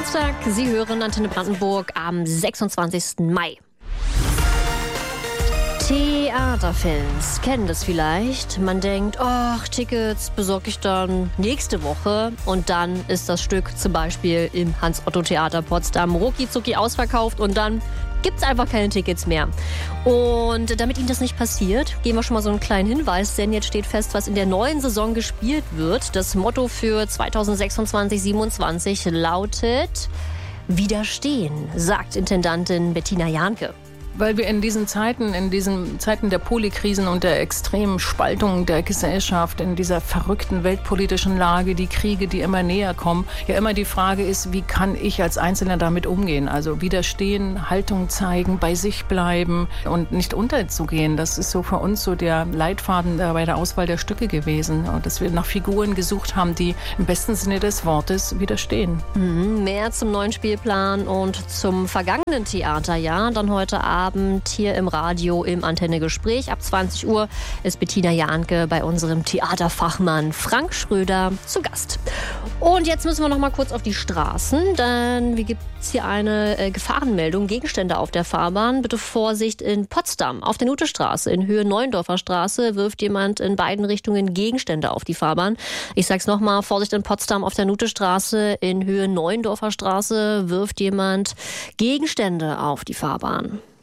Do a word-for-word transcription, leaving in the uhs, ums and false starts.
Dienstag, Sie hören Antenne Brandenburg am sechsundzwanzigsten Mai. Theaterfans kennen das vielleicht. Man denkt, ach, Tickets besorge ich dann nächste Woche. Und dann ist das Stück zum Beispiel im Hans-Otto-Theater Potsdam rucki-zucki ausverkauft und dann gibt es einfach keine Tickets mehr. Und damit Ihnen das nicht passiert, geben wir schon mal so einen kleinen Hinweis, denn jetzt steht fest, was in der neuen Saison gespielt wird. Das Motto für zweitausendsechsundzwanzig siebenundzwanzig lautet: Widerstehen, sagt Intendantin Bettina Jahnke. Weil wir in diesen Zeiten, in diesen Zeiten der Polikrisen und der extremen Spaltung der Gesellschaft, in dieser verrückten weltpolitischen Lage, die Kriege, die immer näher kommen, ja immer die Frage ist, wie kann ich als Einzelner damit umgehen? Also widerstehen, Haltung zeigen, bei sich bleiben und nicht unterzugehen. Das ist so für uns so der Leitfaden bei der Auswahl der Stücke gewesen. Und dass wir nach Figuren gesucht haben, die im besten Sinne des Wortes widerstehen. Mhm, mehr zum neuen Spielplan und zum vergangenen Theaterjahr dann heute Abend hier im Radio im Antenne-Gespräch. Ab zwanzig Uhr ist Bettina Jahnke bei unserem Theaterfachmann Frank Schröder zu Gast. Und jetzt müssen wir noch mal kurz auf die Straßen, denn wie gibt es hier eine äh, Gefahrenmeldung, Gegenstände auf der Fahrbahn. Bitte Vorsicht in Potsdam. Auf der Nutestraße in Höhe Neuendorfer Straße wirft jemand in beiden Richtungen Gegenstände auf die Fahrbahn. Ich sag's noch mal, Vorsicht in Potsdam auf der Nutestraße in Höhe Neuendorfer Straße wirft jemand Gegenstände auf die Fahrbahn.